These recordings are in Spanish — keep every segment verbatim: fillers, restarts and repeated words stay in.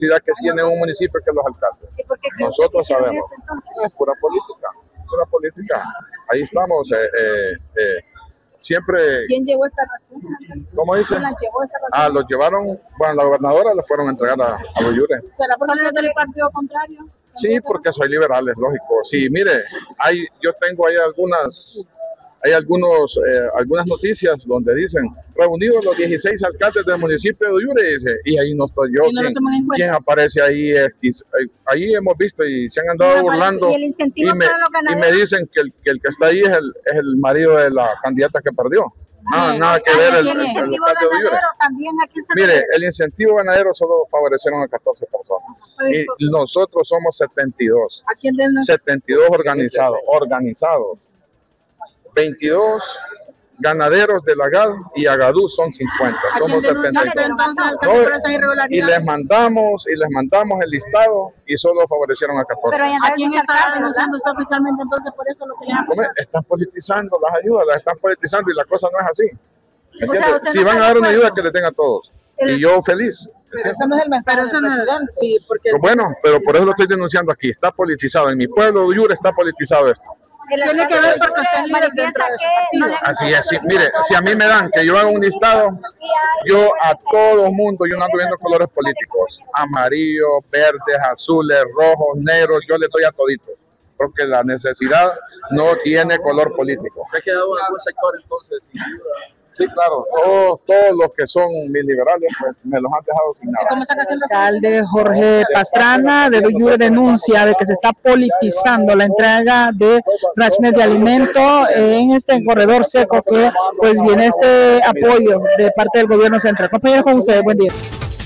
que tiene un municipio que los alcaldes. ¿Y por qué Nosotros que sabemos. esto, entonces? Es pura política, pura política. Ahí estamos. Eh, eh, eh, siempre. ¿Quién llevó esta razón? ¿Cómo dicen? ¿Quién la llevó esta razón? Ah, los llevaron, bueno, la gobernadora le fueron a entregar a, a los Yure. ¿Será por ser del partido contrario? Sí, porque soy liberal, es lógico. Sí, mire, hay, yo tengo ahí algunas, hay algunos, eh, algunas noticias donde dicen, reunidos los dieciséis alcaldes del municipio de Uyure, dice, y ahí no estoy yo. ¿Y no lo toman en cuenta? ¿Quién aparece ahí? Eh, y, eh, ahí hemos visto y se han andado ¿Quién burlando. ¿Y el incentivo y, me, para los y ganaderos? me dicen que el, que el que está ahí es el, es el marido de la candidata que perdió. Nada, nada que ver el, el, el, el incentivo alcalde de Uyure. ganadero también aquí en San Mire, Miguel. el incentivo ganadero solo favorecieron a catorce personas. Y nosotros somos setenta y dos. ¿A quién den? setenta y dos organizados, organizados. veintidós ganaderos de la G A D y Agadú son cincuenta. Somos setenta y dos. No, y les mandamos, y les mandamos el listado y solo favorecieron a catorce. Pero ¿a quién está denunciando usted oficialmente entonces por eso lo que les ha pasado? Están politizando las ayudas, las están politizando y la cosa no es así. ¿Entiendes? O sea, si van a dar una ayuda, que le den a todos. El... Y yo feliz. Pero eso no es el mensaje del presidente. Sí, porque... Pero bueno, pero por eso lo estoy denunciando aquí. Está politizado. En mi pueblo de Uyure está politizado esto. Tiene que ver porque usted manifiesta que... No así es, sí. Mire, si a mí me dan que yo haga un listado, yo a todo el mundo, yo no ando viendo colores políticos. Amarillo, verdes, azules, rojos, negros, yo le doy a toditos. Porque la necesidad no tiene color político. ¿Se ha quedado en algún sector entonces? Sí, claro, todos, todos los que son mis liberales pues, me los han dejado sin nada. ¿Cómo está haciendo? El alcalde Jorge Pastrana de Uyure denuncia de que se está politizando la entrega de raciones de alimento en este corredor seco que pues viene este apoyo de parte del gobierno central. Compañeros, con ustedes, buen día.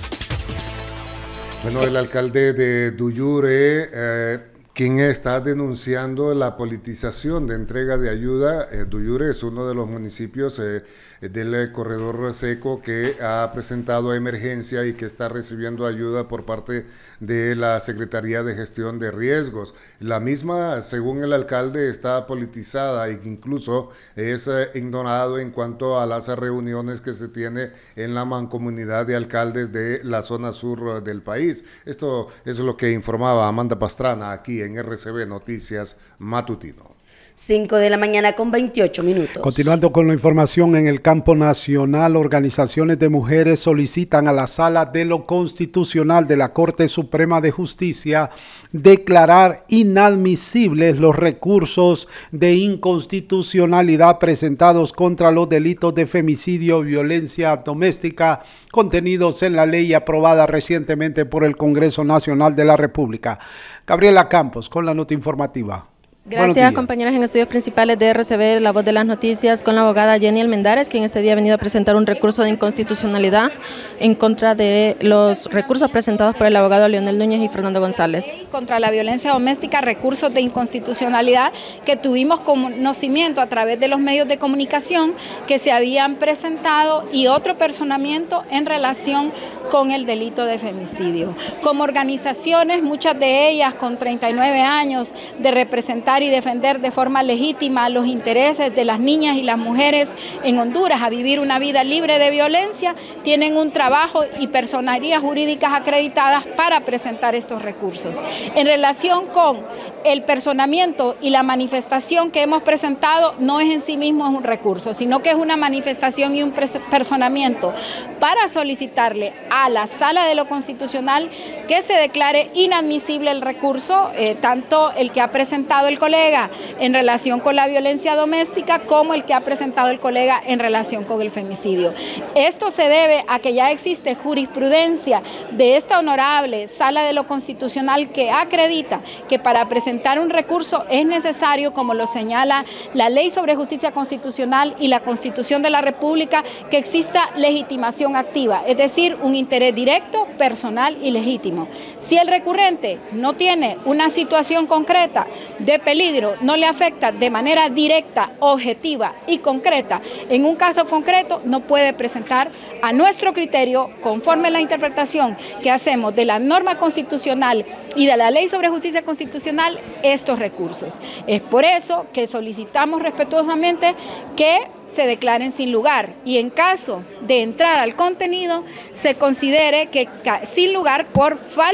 Bueno, el alcalde de Uyure, eh, quien está denunciando la politización de entrega de ayuda, eh, Uyure es uno de los municipios eh, del corredor seco que ha presentado emergencia y que está recibiendo ayuda por parte de la Secretaría de Gestión de Riesgos. La misma, según el alcalde, está politizada e incluso es eh, ignorado en cuanto a las reuniones que se tiene en la mancomunidad de alcaldes de la zona sur del país. Esto es lo que informaba Amanda Pastrana aquí en R C B Noticias Matutino. cinco de la mañana con veintiocho minutos. Continuando con la información en el campo nacional, organizaciones de mujeres solicitan a la Sala de lo Constitucional de la Corte Suprema de Justicia declarar inadmisibles los recursos de inconstitucionalidad presentados contra los delitos de femicidio y violencia doméstica contenidos en la ley aprobada recientemente por el Congreso Nacional de la República. Gabriela Campos con la nota informativa. Gracias, compañeras en estudios principales de R C B, La Voz de las Noticias, con la abogada Jenny Almendares, quien este día ha venido a presentar un recurso de inconstitucionalidad en contra de los recursos presentados por el abogado Leonel Núñez y Fernando González. Contra la violencia doméstica, recursos de inconstitucionalidad que tuvimos conocimiento a través de los medios de comunicación que se habían presentado y otro personamiento en relación con el delito de femicidio. Como organizaciones, muchas de ellas con treinta y nueve años de representar y defender de forma legítima los intereses de las niñas y las mujeres en Honduras a vivir una vida libre de violencia, tienen un trabajo y personerías jurídicas acreditadas para presentar estos recursos. En relación con el personamiento y la manifestación que hemos presentado, no es en sí mismo un recurso, sino que es una manifestación y un personamiento para solicitarle a la Sala de lo Constitucional que se declare inadmisible el recurso, eh, tanto el que ha presentado el colega en relación con la violencia doméstica como el que ha presentado el colega en relación con el femicidio. Esto se debe a que ya existe jurisprudencia de esta honorable Sala de lo Constitucional que acredita que para presentar un recurso es necesario, como lo señala la Ley sobre Justicia Constitucional y la Constitución de la República, que exista legitimación activa, es decir, un interés directo, personal y legítimo. Si el recurrente no tiene una situación concreta de peligro, no le afecta de manera directa, objetiva y concreta, en un caso concreto no puede presentar, a nuestro criterio, conforme a la interpretación que hacemos de la norma constitucional y de la Ley sobre Justicia Constitucional, estos recursos. Es por eso que solicitamos respetuosamente que se declaren sin lugar y en caso de entrar al contenido se considere que sin lugar por falta